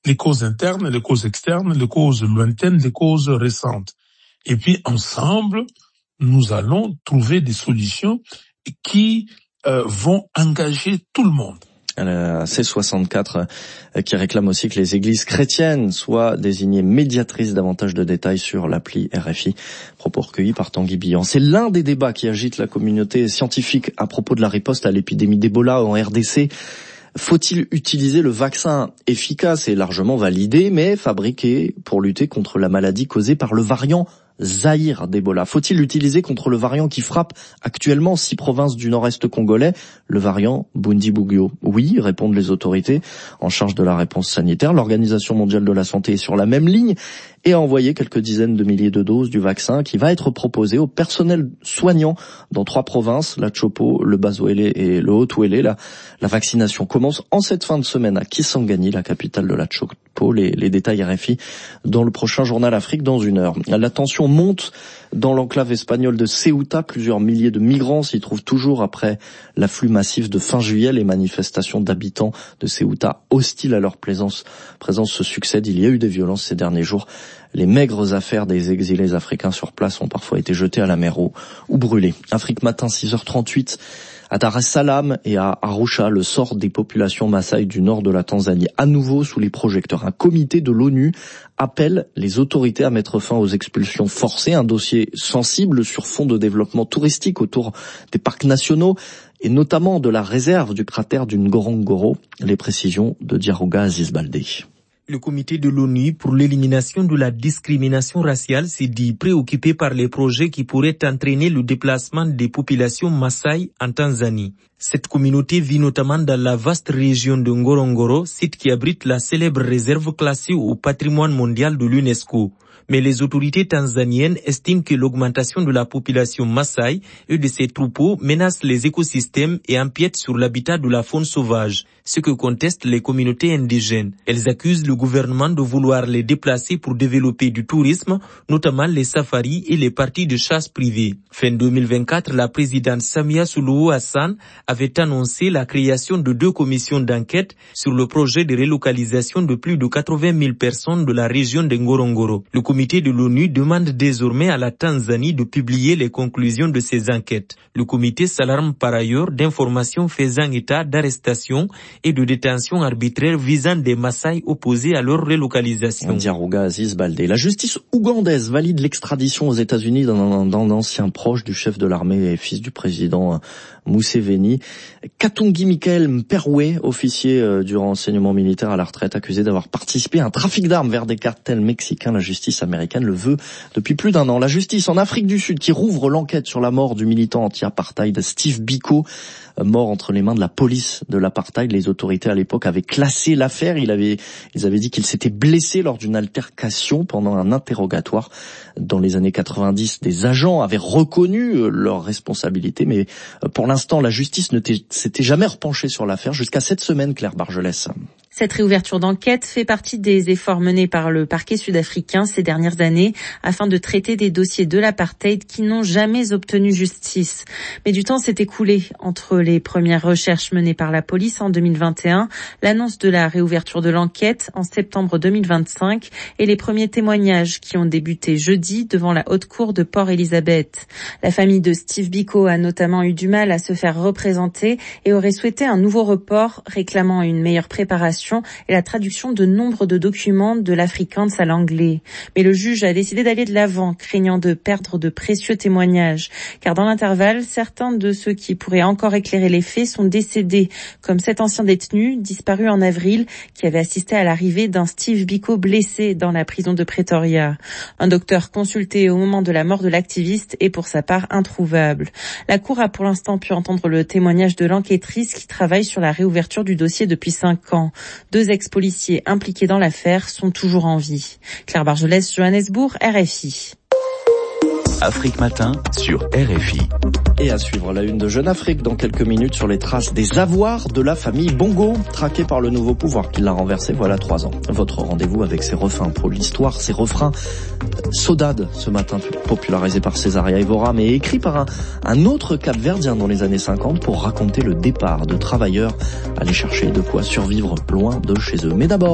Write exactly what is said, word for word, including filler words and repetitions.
les causes internes, les causes externes, les causes lointaines, les causes récentes. Et puis ensemble, nous allons trouver des solutions qui euh, vont engager tout le monde. La C soixante-quatre qui réclame aussi que les églises chrétiennes soient désignées médiatrices. Davantage de détails sur l'appli R F I. Propos recueillis par Tanguy Billan. C'est l'un des débats qui agite la communauté scientifique à propos de la riposte à l'épidémie d'Ebola en R D C. Faut-il utiliser le vaccin efficace et largement validé, mais fabriqué pour lutter contre la maladie causée par le variant Zaïre d'Ebola? Faut-il l'utiliser contre le variant qui frappe actuellement six provinces du nord-est congolais, le variant Bundibugyo? Oui, répondent les autorités en charge de la réponse sanitaire. L'Organisation mondiale de la santé est sur la même ligne et a envoyé quelques dizaines de milliers de doses du vaccin qui va être proposé au personnel soignant dans trois provinces, la Chopo, le Bazoélé et le Haut-Ouélé. La, la vaccination commence en cette fin de semaine à Kisangani, la capitale de la Chopo. Les, les détails R F I dans le prochain journal Afrique dans une heure. La tension monte dans l'enclave espagnole de Ceuta. Plusieurs milliers de migrants s'y trouvent toujours après l'afflux massif de fin juillet. Les manifestations d'habitants de Ceuta hostiles à leur présence, présence se succèdent. Il y a eu des violences ces derniers jours. Les maigres affaires des exilés africains sur place ont parfois été jetées à la mer ou, ou brûlées. Afrique Matin, six heures trente-huit. À Dar es Salaam et à Arusha, le sort des populations Maasai du nord de la Tanzanie, à nouveau sous les projecteurs. Un comité de l'ONU appelle les autorités à mettre fin aux expulsions forcées, un dossier sensible sur fond de développement touristique autour des parcs nationaux et notamment de la réserve du cratère du Ngorongoro. Les précisions de Diarouga Aziz Baldé. Le comité de l'ONU pour l'élimination de la discrimination raciale s'est dit préoccupé par les projets qui pourraient entraîner le déplacement des populations Maasai en Tanzanie. Cette communauté vit notamment dans la vaste région de Ngorongoro, site qui abrite la célèbre réserve classée au patrimoine mondial de l'UNESCO. Mais les autorités tanzaniennes estiment que l'augmentation de la population Maasai et de ses troupeaux menace les écosystèmes et empiète sur l'habitat de la faune sauvage, ce que contestent les communautés indigènes. Elles accusent le gouvernement de vouloir les déplacer pour développer du tourisme, notamment les safaris et les parties de chasse privées. Fin deux mille vingt-quatre, la présidente Samia Suluhu Hassan avait annoncé la création de deux commissions d'enquête sur le projet de relocalisation de plus de quatre-vingt mille personnes de la région de Ngorongoro. Le Le comité de l'ONU demande désormais à la Tanzanie de publier les conclusions de ces enquêtes. Le comité s'alarme par ailleurs d'informations faisant état d'arrestations et de détentions arbitraires visant des Maasai opposés à leur relocalisation. Diarouga Aziz Baldé. La justice ougandaise valide l'extradition aux États-Unis d'un, d'un ancien proche du chef de l'armée et fils du président Museveni. Katungi Michael Mperwe, officier du renseignement militaire à la retraite, accusé d'avoir participé à un trafic d'armes vers des cartels mexicains. La justice américaine le veut depuis plus d'un an. La justice en Afrique du Sud qui rouvre l'enquête sur la mort du militant anti-apartheid Steve Biko, mort entre les mains de la police de l'apartheid. Les autorités à l'époque avaient classé l'affaire. Il avait, ils avaient dit qu'il s'était blessé lors d'une altercation pendant un interrogatoire. Dans les années quatre-vingt-dix, des agents avaient reconnu leur responsabilité, mais pour l'instant, la justice ne s'était jamais repenchée sur l'affaire jusqu'à cette semaine, Claire Bargelès. Cette réouverture d'enquête fait partie des efforts menés par le parquet sud-africain ces dernières années afin de traiter des dossiers de l'apartheid qui n'ont jamais obtenu justice. Mais du temps s'est écoulé entre les premières recherches menées par la police en deux mille vingt et un, l'annonce de la réouverture de l'enquête en septembre deux mille vingt-cinq et les premiers témoignages qui ont débuté jeudi devant la haute cour de Port Elizabeth. La famille de Steve Biko a notamment eu du mal à se faire représenter et aurait souhaité un nouveau report réclamant une meilleure préparation et la traduction de nombre de documents de l'afrikaans à l'anglais. Mais le juge a décidé d'aller de l'avant, craignant de perdre de précieux témoignages. Car dans l'intervalle, certains de ceux qui pourraient encore éclairer les faits sont décédés, comme cet ancien détenu, disparu en avril, qui avait assisté à l'arrivée d'un Steve Biko blessé dans la prison de Pretoria. Un docteur consulté au moment de la mort de l'activiste est pour sa part introuvable. La cour a pour l'instant pu entendre le témoignage de l'enquêtrice qui travaille sur la réouverture du dossier depuis cinq ans. Deux ex-policiers impliqués dans l'affaire sont toujours en vie. Claire Bargelès, Johannesburg, R F I. Afrique Matin sur R F I. Et à suivre la une de Jeune Afrique dans quelques minutes sur les traces des avoirs de la famille Bongo, traquée par le nouveau pouvoir qui l'a renversé voilà trois ans. Votre rendez-vous avec ses refrains pour l'histoire, ses refrains Sodade ce matin, popularisé par Césaria Evora, mais écrit par un, un autre Cap-Verdien dans les années cinquante pour raconter le départ de travailleurs aller chercher de quoi survivre loin de chez eux. Mais d'abord,